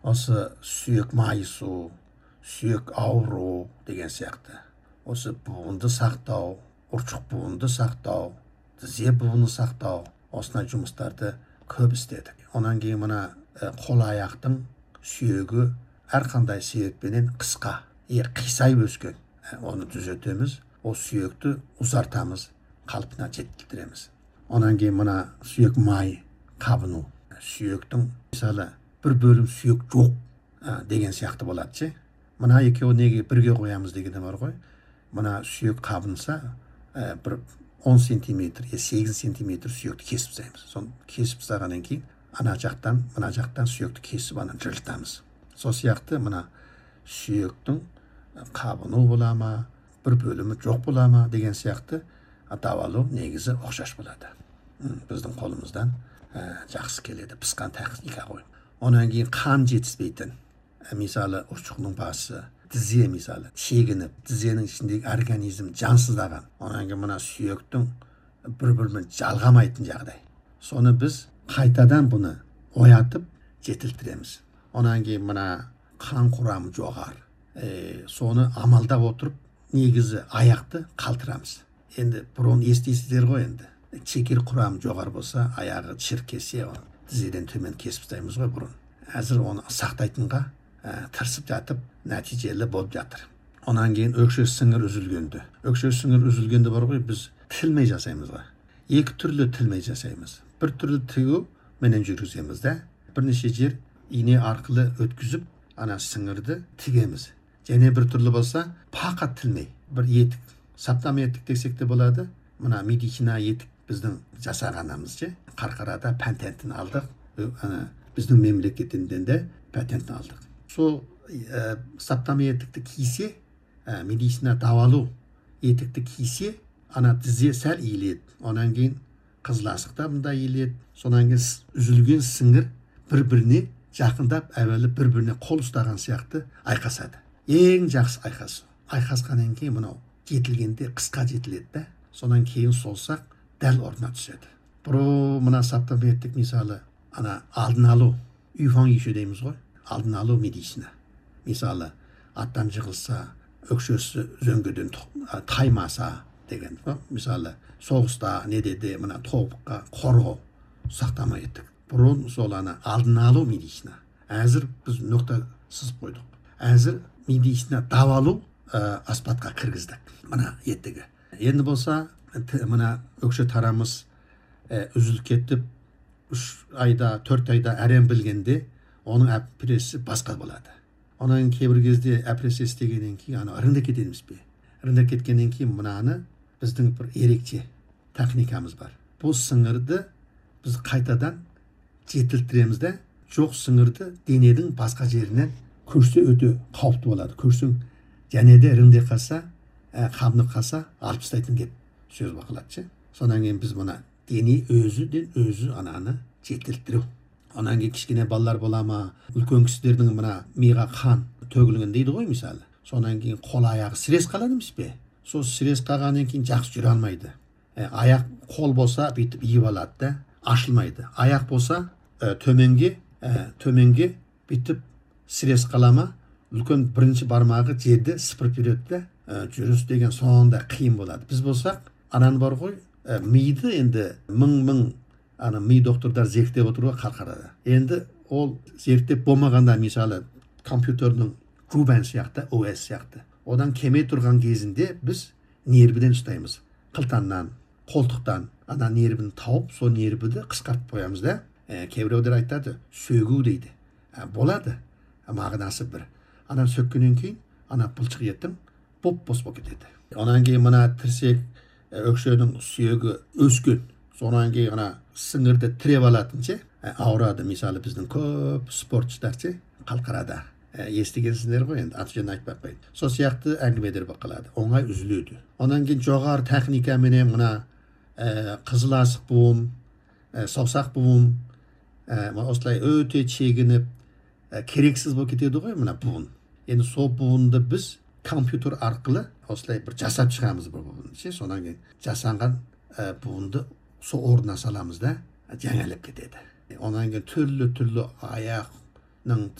осы сүйек майысу, сүйек ауру деген сияқты. Осы буынды сақтау, ұршық буынды сақтау, тізе буынын сақтау, осындай жұмыстарды көп істедік. Онан кейін мына қол аяқтың сүйегі әрқандай себеппенен қысқа, қисайып өскен. Оны түзетеміз, ол сүйекті ұзартамыз, қалпына жетілдіреміз. Онан кейін мына сүйек май қабыну, сүйектің мысалы бір бөлім сүйек жоқ деген сияқты болады ше. Мына екеуі неге бірге қоямыз деген бар ғой. Мына сүйек қабынса, бір 10 сантиметр, 8 сантиметр сүйекті кесіп тастаймыз. Соны кесіп тастағаннан кейін ана жақтан, мына жақтан сүйекті кесіп ана жылытамыз. Сол сияқты мына сүйектің қабыну бола ма, бір бөлімі жоқ бола ма деген сияқты давалау негізі ұқсас болады. Біздің қолымыздан жақсы келеді, пысқан техника ғой. Онан кейін қан жетіспейтін, мысалы ұршықтың басы, тізе мысалы шегініп, тізенің ішіндегі организм жансыздаған, онан кейін мына сүйектің бір-бірімен жалғамайтын жағдай. Соны біз қайтадан бұны оятып жетілдіреміз. Онан кейін мына қан құрамы жоғары, соны амалдап отырып негізі аяқты қалтырамыз. Енді бұрын естисіздер ғой енді. Шекер құрамы жоғары болса, аяғы шіркесе, тізеден төмен кесіп тастаймыз ғой бұрын. Әзір оны сақтайтынға тырысып жатып, нәтижелі болып жатыр. Онан кейін өкшөз сіңір үзілгенді. Өкшөз сіңір үзілгенді бар ғой, біз тілмей жасаймыз ғой. Екі түрлі тілмей жасаймыз. Бір түрлі тігу менен жүргіземіз да, бірнеше жер ине арқылы өткізіп, ана сіңірді тігеміз. Және бір түрлі болса, пақат тілмей, бір етік, саптам етік десек те болады. Мына медицина етік біздің жасағанымыз же. Қарқарада патентін алдық. Біздің мемлекетінден де патентін алдық. Сол саптам етікті кисе, медицина давалу етікті кисе, ана тізе сәл иіледі. Онан кейін қызыласықта мұнда иіледі. Сонан кейін үзілген сіңір бір-біріне жақындап, әуелі бір-біріне қол ұстаған сияқты айқасады. Ең жақсы айқасу. Айқасқаннан кейін мынау жетілгенде қысқа жетіледі да, сонан кейін солсақ дәл орнына түседі. Бұрын мына саптам еттік мысалы, ана алдын алу, үйфан еші дейміз ғой, алдын алу медицина. Мысалы, аттан жығылса, өкшесі зөңгеден таймаса деген. Мысалы, соғыста не деді, мына тобыққа қорғау сақтама еттік. Бұрын сол ана алдын алу медицина. Әзір біз нұқта сызып қойдық. Әзір медицина давалу аспатқа кіргіздік. Мына еттігі. Енді болса, мына өкші тарамыз үзіліп кетіп, 3 айда, 4 айда әрем білгенде, оның әпіресі басқа болады. Оның кейбір кезде әпіресі істегеннен кейін, ырыңда кетеміз бе? Ырыңда кеткеннен кейін мынаны біздің бір ерекше техникамыз бар. Бұл сіңірді біз қайтадан жетілдіреміз де, жоқ сіңірді денедің басқа жерінен көрсе өте қауіпті болады. Көрсең, және де іріңде қалса, қабынып қалса, алып тастайтын деп сөз бақылады. Сонан кейін біз мұна дене өзі ананы жетілдіру. Онан кейін кішкене балалар бола ма, үлкен кісілердің мына миға қан төгілген дейді ғой мысалы. Сонан кейін қол аяғы сірес қалады емес пе? Сол сірес қалғаннан кейін жақсы жүре алмайды. Аяқ қол болса бүйтіп иіп алады да, ашылмайды. Аяқ болса төменге бүйтіп сірес қалама, үлкен бірінші бармағы жерді сыпырып береді да, жүріс деген сонда қиын болады. Біз болсақ, ананы бар ғой, миды енді мың ми доктордар зерттеп отыр ғой Қарқарада. Енді ол зерттеп болмағанда, мысалы компьютердің Ruben сияқты, OS сияқты. Одан кеме тұрған кезінде біз нервіден ұстаймыз. Қылтаннан, қолтықтан, ана нервін тауып, сол нервіді қысқартып қоямыз да. Кейбіреулер айтады, сөгу дейді. Болады, мағынасы бір. Анан сөккеннен кейін, ана бұлшық еттің боп-бос болып кетеді. Онан кейін мына тірсек, өкшенің сүйегі өскен. Сонан кейін ана сіңірді тіреп алатын ше, ауырады. Мысалы біздің көп спортшылар ше, Қалқарада. Естігенсіздер ғой енді, аты жөнін айтпай қойды. Сол сияқты әңгімелер бақылады. Оңай үзіледі. Онан кейін жоғары техникаменен мына қызыл асық буын, саусақ буын, осылай өте чегініп, керексіз болып кетеді ғой мына буын. Енді сол буынды біз компьютер арқылы осылай бір жасап шығамыз бір буын. Сонан кейін жасанған буынды сол орнына саламыз да, жаңалып кетеді. Онан кейін түрлі аяқның